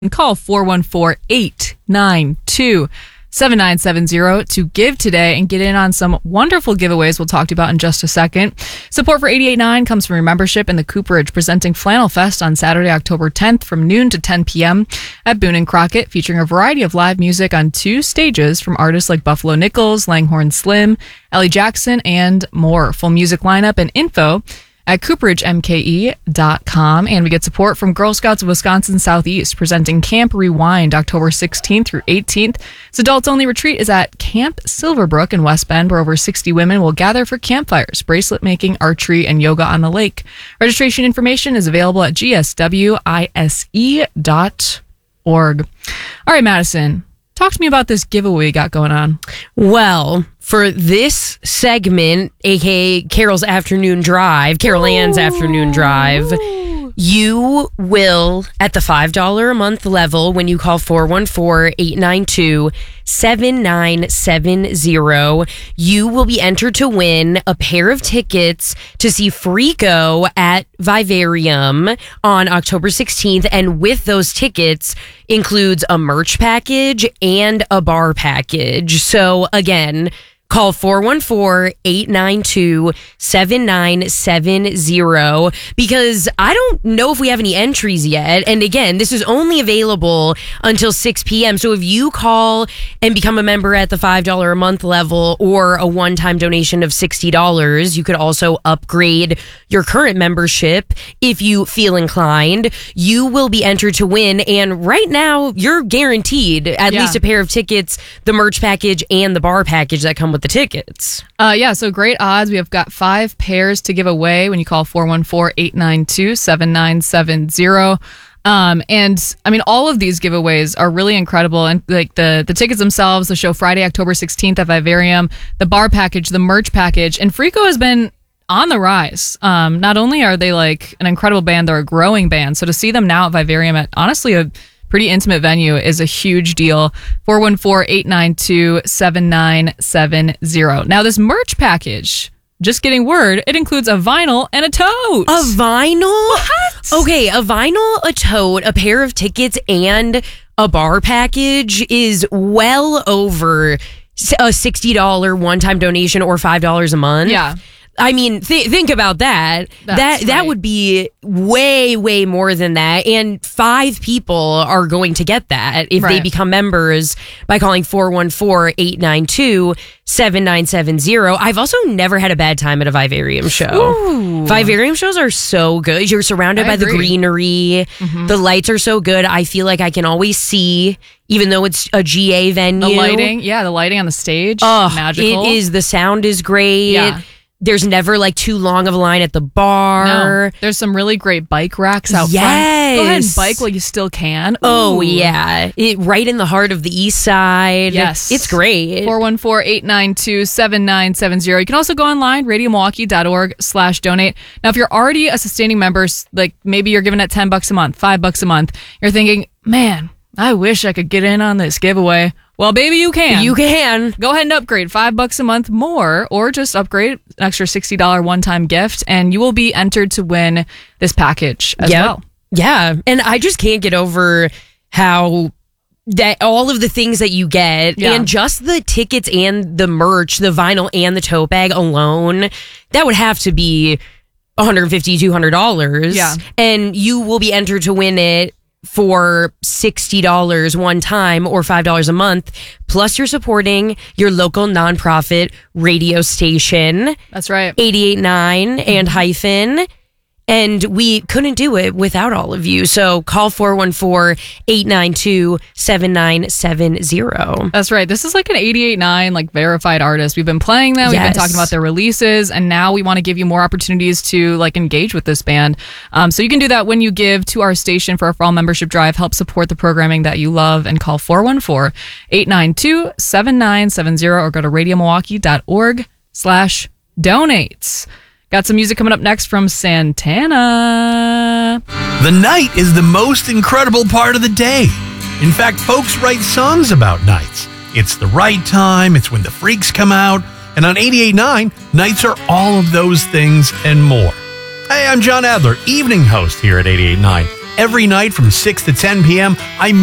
And call 414-892-7970 to give today and get in on some wonderful giveaways we'll talk about in just a second. Support for 88.9 comes from your membership in the Cooperage, presenting Flannel Fest on Saturday, October 10th from noon to 10 p.m. at Boone & Crockett, featuring a variety of live music on 2 stages from artists like Buffalo Nichols, Langhorne Slim, Ellie Jackson, and more. Full music lineup and info at CooperageMKE.com. And we get support from Girl Scouts of Wisconsin Southeast, presenting Camp Rewind October 16th through 18th. This adults-only retreat is at Camp Silverbrook in West Bend, where over 60 women will gather for campfires, bracelet making, archery, and yoga on the lake. Registration information is available at gswise.org. All right, Madison, talk to me about this giveaway you got going on. Well, for this segment, aka Carol Ann's Afternoon Drive, you will, at the $5 a month level, when you call 414-892-7970, you will be entered to win a pair of tickets to see Freako at Vivarium on October 16th. And with those tickets includes a merch package and a bar package. So again, call 414-892-7970 because I don't know if we have any entries yet. And again, this is only available until 6 p.m. So if you call and become a member at the $5 a month level or a one-time donation of $60, you could also upgrade your current membership if you feel inclined. You will be entered to win. And right now, you're guaranteed at least a pair of tickets, the merch package, and the bar package that come with the tickets. So great odds. We have got 5 pairs to give away when you call 414-892-7970. And I mean, all of these giveaways are really incredible. And like the tickets themselves, the show Friday, October 16th at Vivarium, the bar package, the merch package, and Freako has been on the rise. Not only are they like an incredible band, they're a growing band. So to see them now at Vivarium at honestly a pretty intimate venue is a huge deal. 414-892-7970. Now this merch package, just getting word, it includes a vinyl and a tote. A vinyl? What? Okay, a vinyl, a tote, a pair of tickets, and a bar package is well over a $60 one-time donation or $5 a month. Yeah. I mean, think about that. That would be way, way more than that. And 5 people are going to get that if they become members by calling 414-892-7970. I've also never had a bad time at a Vivarium show. Ooh. Vivarium shows are so good. You're surrounded by the greenery. Mm-hmm. The lights are so good. I feel like I can always see, even though it's a GA venue. The lighting on the stage. Magical. It is. The sound is great. Yeah. There's never like too long of a line at the bar. No. There's some really great bike racks out front. Go ahead and bike while you still can. Ooh. Oh, yeah. Right in the heart of the east side. Yes. It's great. 414-892-7970. You can also go online, radiomilwaukee.org/donate. Now, if you're already a sustaining member, like maybe you're giving it $10 a month, $5 a month, you're thinking, man, I wish I could get in on this giveaway. Well, baby, you can. You can. Go ahead and upgrade $5 a month more, or just upgrade an extra $60 one-time gift, and you will be entered to win this package as well. Yeah, and I just can't get over how that all of the things that you get and just the tickets and the merch, the vinyl and the tote bag alone, that would have to be $150, $200. Yeah. And you will be entered to win it for $60 one time or $5 a month. Plus, you're supporting your local nonprofit radio station. That's right. 88.9 and Hyphen. And we couldn't do it without all of you. So call 414-892-7970. That's right. This is like an 88.9 like verified artist. We've been playing them. We've been talking about their releases. And now we want to give you more opportunities to like engage with this band. So you can do that when you give to our station for a fall membership drive. Help support the programming that you love and call 414-892-7970 or go to radiomilwaukee.org/donate. Got some music coming up next from Santana. The night is the most incredible part of the day. In fact, folks write songs about nights. It's the right time, it's when the freaks come out, and on 88.9, nights are all of those things and more. Hey, I'm John Adler, evening host here at 88.9. every night from 6 to 10 p.m. I